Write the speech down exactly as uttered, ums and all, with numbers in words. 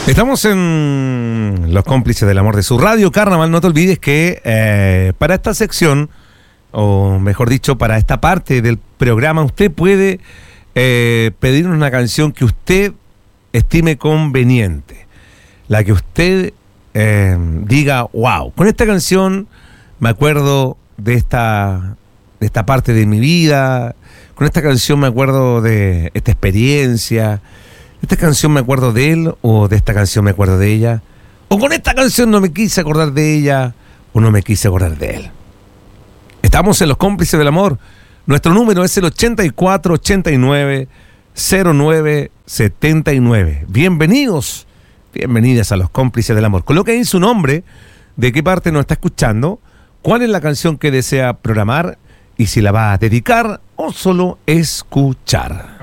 Estamos en Los Cómplices del Amor de su radio Carnaval. No te olvides que eh, para esta sección, o mejor dicho, para esta parte del programa, usted puede eh, pedirnos una canción que usted estime conveniente, la que usted eh, diga, wow, con esta canción me acuerdo de esta, de esta parte de mi vida, con esta canción me acuerdo de esta experiencia, de esta canción me acuerdo de él, o de esta canción me acuerdo de ella, o con esta canción no me quise acordar de ella, o no me quise acordar de él. Estamos en Los Cómplices del Amor. Nuestro número es el ochenta y cuatro ochenta y nueve cero nueve setenta y nueve. Bienvenidos, bienvenidas a Los Cómplices del Amor. Coloque ahí su nombre, de qué parte nos está escuchando, cuál es la canción que desea programar y si la va a dedicar o solo escuchar.